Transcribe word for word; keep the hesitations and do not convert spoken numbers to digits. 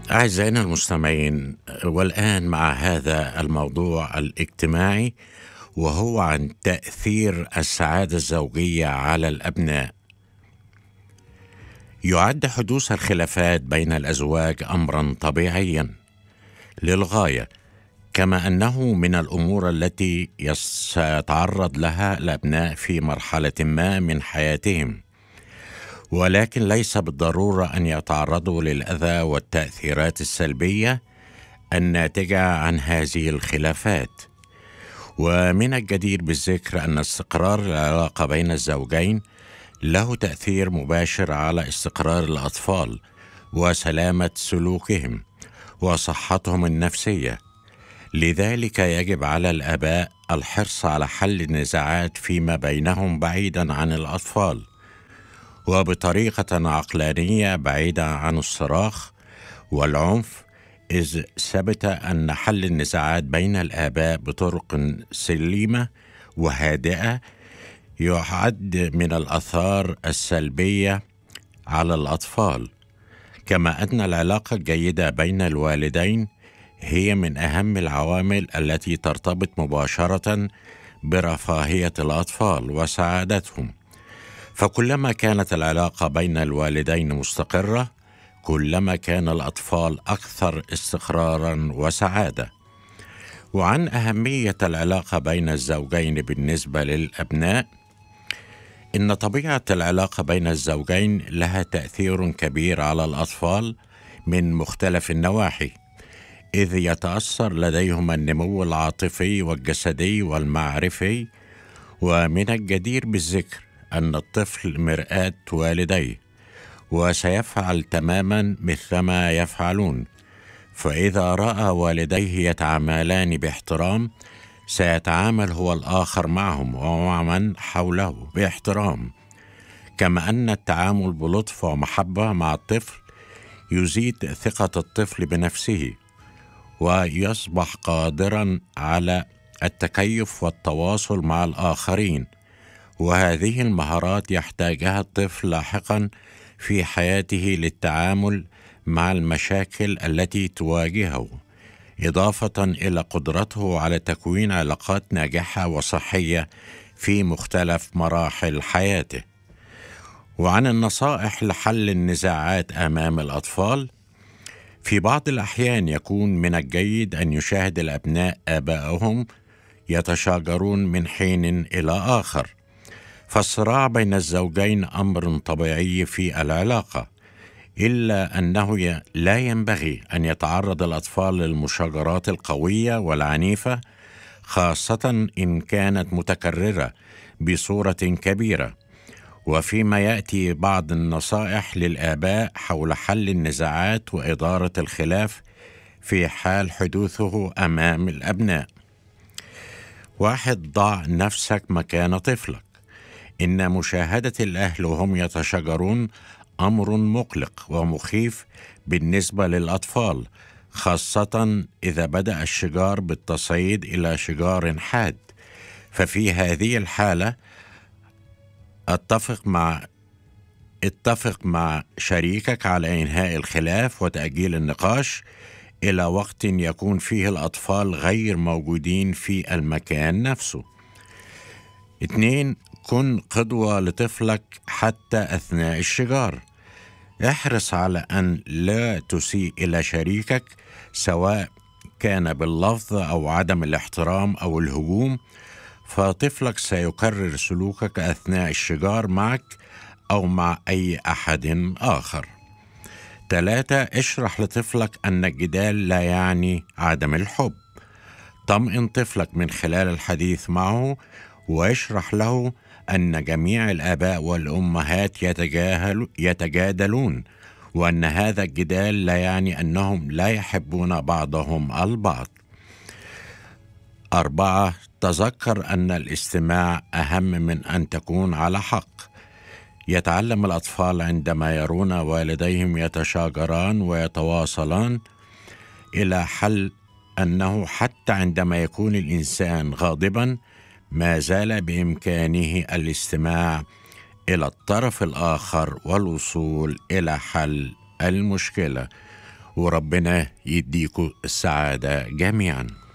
أعزائنا المستمعين، والآن مع هذا الموضوع الاجتماعي، وهو عن تأثير السعادة الزوجية على الأبناء. يعد حدوث الخلافات بين الأزواج أمرا طبيعيا للغاية، كما أنه من الأمور التي سيتعرض لها الأبناء في مرحلة ما من حياتهم، ولكن ليس بالضرورة أن يتعرضوا للأذى والتأثيرات السلبية الناتجة عن هذه الخلافات. ومن الجدير بالذكر أن استقرار العلاقة بين الزوجين له تأثير مباشر على استقرار الأطفال وسلامة سلوكهم وصحتهم النفسية. لذلك يجب على الآباء الحرص على حل النزاعات فيما بينهم بعيدا عن الأطفال، وبطريقة عقلانية بعيدة عن الصراخ والعنف، إذ ثبت أن حل النزاعات بين الآباء بطرق سليمة وهادئة يعد من الآثار السلبية على الأطفال. كما أن العلاقة الجيدة بين الوالدين هي من أهم العوامل التي ترتبط مباشرة برفاهية الأطفال وسعادتهم، فكلما كانت العلاقة بين الوالدين مستقرة كلما كان الأطفال أكثر استقراراً وسعادة. وعن أهمية العلاقة بين الزوجين بالنسبة للأبناء، إن طبيعة العلاقة بين الزوجين لها تأثير كبير على الأطفال من مختلف النواحي، إذ يتأثر لديهم النمو العاطفي والجسدي والمعرفي. ومن الجدير بالذكر أن الطفل مرآة والديه، وسيفعل تماما مثلما يفعلون، فإذا رأى والديه يتعاملان باحترام سيتعامل هو الآخر معهم ومع من حوله باحترام. كما أن التعامل بلطف ومحبة مع الطفل يزيد ثقة الطفل بنفسه، ويصبح قادرا على التكيف والتواصل مع الآخرين، وهذه المهارات يحتاجها الطفل لاحقا في حياته للتعامل مع المشاكل التي تواجهه، إضافة إلى قدرته على تكوين علاقات ناجحة وصحية في مختلف مراحل حياته. وعن النصائح لحل النزاعات أمام الأطفال، في بعض الأحيان يكون من الجيد أن يشاهد الأبناء آبائهم يتشاجرون من حين إلى آخر، فالصراع بين الزوجين أمر طبيعي في العلاقة، إلا أنه لا ينبغي أن يتعرض الأطفال للمشاجرات القوية والعنيفة، خاصة إن كانت متكررة بصورة كبيرة. وفيما يأتي بعض النصائح للآباء حول حل النزاعات وإدارة الخلاف في حال حدوثه أمام الأبناء. واحد، ضع نفسك مكان طفلك. إن مشاهدة الأهل وهم يتشاجرون أمر مقلق ومخيف بالنسبة للأطفال، خاصة إذا بدأ الشجار بالتصعيد إلى شجار حاد. ففي هذه الحالة اتفق مع اتفق مع شريكك على إنهاء الخلاف وتأجيل النقاش إلى وقت يكون فيه الأطفال غير موجودين في المكان نفسه. اثنين، كن قدوة لطفلك حتى أثناء الشجار. احرص على أن لا تسيء إلى شريكك، سواء كان باللفظ أو عدم الاحترام أو الهجوم، فطفلك سيكرر سلوكك أثناء الشجار معك أو مع أي أحد آخر. ثلاثة، اشرح لطفلك أن الجدال لا يعني عدم الحب. طمئن طفلك من خلال الحديث معه، واشرح له أن جميع الآباء والأمهات يتجاهل يتجادلون، وأن هذا الجدال لا يعني أنهم لا يحبون بعضهم البعض. أربعة، تذكر أن الاستماع أهم من أن تكون على حق. يتعلم الأطفال عندما يرون والديهم يتشاجران ويتواصلان إلى حل أنه حتى عندما يكون الإنسان غاضبا ما زال بإمكانه الاستماع إلى الطرف الآخر والوصول إلى حل المشكلة. وربنا يديكوا السعادة جميعا.